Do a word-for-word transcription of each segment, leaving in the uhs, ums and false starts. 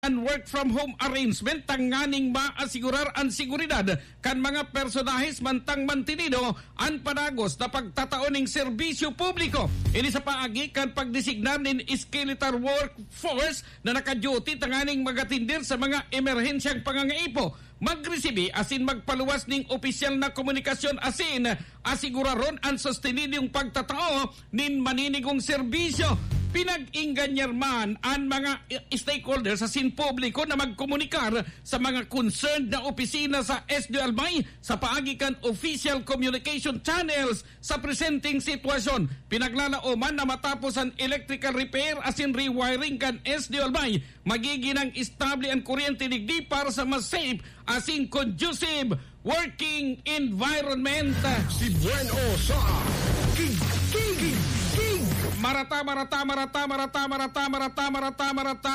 and work from home arrangement tanganing maasigurar ang seguridad kan mga personahes mantang mantinido ang panagos na pagtataoning serbisyo publiko. Ini sa paagi kan pagdesignar nin skeletal workforce na naka-duty tanganing magatindir sa mga emerhensyang pangangaipo. Magresibi asin magpaluwas ning opisyal na komunikasyon asin asiguraron ang sustenidyong pagtatao nin maninigong serbisyo. Pinag-inganyar man ang mga stakeholders sa sin publiko na magkomunikar sa mga concerned na opisina sa S D O Albay sa paagikan official communication channels sa presenting sitwasyon. Pinaglalaoman na matapos ang electrical repair asin rewiring kan S D O Albay, magiging ang estable ang kuryente digdi para sa mas safe asin conducive working environment. Si Bueno sa King King King Marata, marata, marata, marata, marata, marata, marata, marata.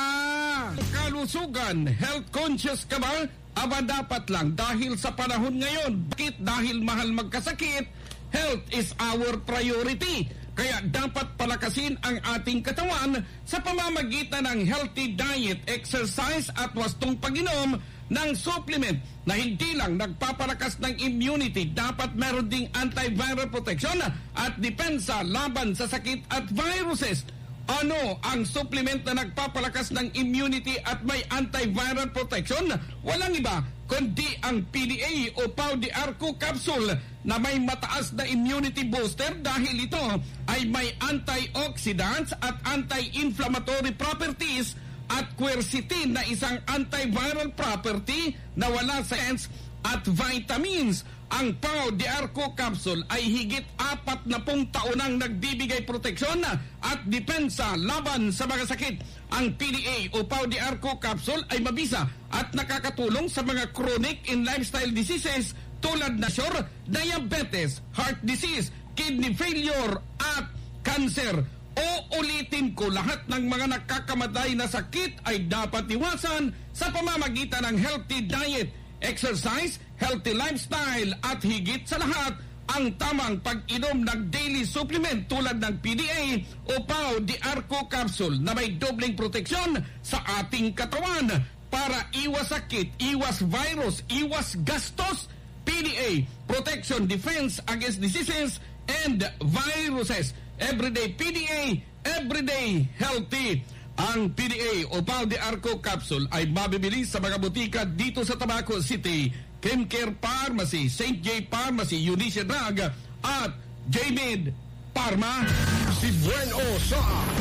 Kalusugan, health conscious ka ba? Aba dapat lang dahil sa panahon ngayon. Bakit? Dahil mahal magkasakit, health is our priority. Kaya dapat palakasin ang ating katawan sa pamamagitan ng healthy diet, exercise at wastong pag-inom ng supplement na hindi lang nagpapalakas ng immunity, dapat meron ding antiviral protection at depensa laban sa sakit at viruses. Ano ang supplement na nagpapalakas ng immunity at may antiviral protection? Walang iba kundi ang P D A o Pau de Arco capsule na may mataas na immunity booster dahil ito ay may antioxidants at anti-inflammatory properties at quercetin na isang antiviral property na wala sa sense at vitamins. Ang Pau de Arco capsule ay higit apat na pung taonang nagbibigay proteksyon at depensa laban sa mga sakit. Ang P D A o Pau de Arco capsule ay mabisa at nakakatulong sa mga chronic and lifestyle diseases tulad na sure, diabetes, heart disease, kidney failure at cancer. O ulitin ko, lahat ng mga nakakamatay na sakit ay dapat iwasan sa pamamagitan ng healthy diet, exercise, healthy lifestyle at higit sa lahat, ang tamang pag-inom ng daily supplement tulad ng P D A o Pau de Arco capsule na may dobleng proteksyon sa ating katawan para iwas sakit, iwas virus, iwas gastos. P D A, protection, defense against diseases and viruses. Everyday P D A, everyday healthy. Ang P D A o Pau de Arco capsule ay mabibili sa mga butika dito sa Tabaco City, Chemcare Pharmacy, Saint J Pharmacy, Eunice Drug at J-Med Pharma. Si Bueno sa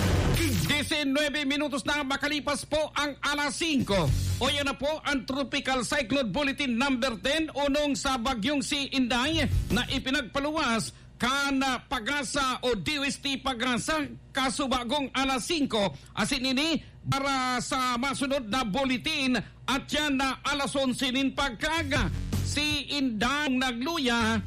nineteen minutos na makalipas po ang alas singko. O yan na po ang Tropical Cyclone Bulletin number ten unong sa bagyong si Inday na ipinagpaluwas kana Pagasa o D O S T Pagasa kasubagong alas singko. Asin ini para sa masunod na bulletin at yan na alas onse nin pagkaga. Si Indang nagluya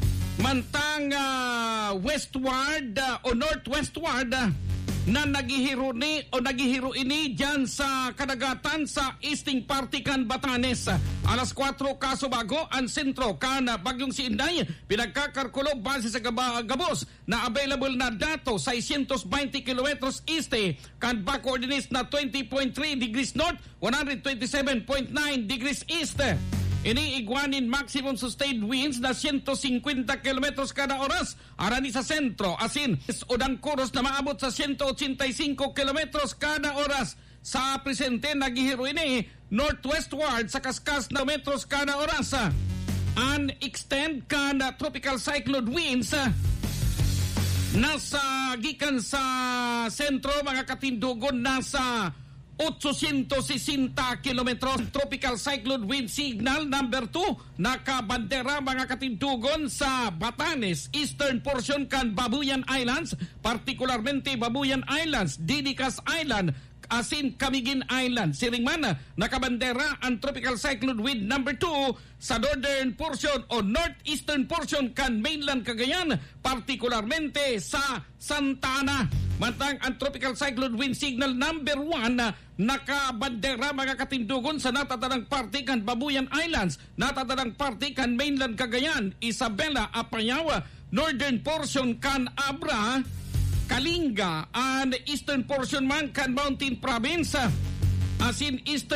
mantang uh, westward uh, o northwestward uh, na nagihiro ni o nagihiro ini dyan sa kadagatan sa easting party kan Batanes. Alas kwatro kasubago ang sentro kan bagyong si Inday pinagkakarkulo base sa gabos na available na dato sixty twenty kilometers este kan back coordinates na twenty point three degrees north, one twenty-seven point nine degrees east. Iniigwanin maximum sustained winds na one fifty kilometers kada oras. Arani sa sentro, asin, udang kuros na maabot sa one eighty-five kilometers kada oras. Sa presente, naghihiro ini northwestward sa kaskas na metros kada oras. An extend kada tropical cyclone winds nasa gikan sa sentro, mga katindugon, nasa eight sixty kilometros. Tropical cyclone wind signal number two nakabandera, mga katindugon, sa Batanes, eastern portion kan Babuyan Islands, particularmente Babuyan Islands, Didicas Island, asin Camiguin Island. Siringman nakabandera ang tropical cyclone wind number two sa northern portion o northeastern portion kan mainland Cagayan, particularmente sa Santa Ana. Mantang ang tropical cyclone wind signal number one nakabandera, mga katindugon, sa natatanang parte kan Babuyan Islands, natatanang parte kan mainland Cagayan, Isabela, Apayao, northern portion kan Abra, Kalinga, and eastern portion man kan Mountain Province. As in eastern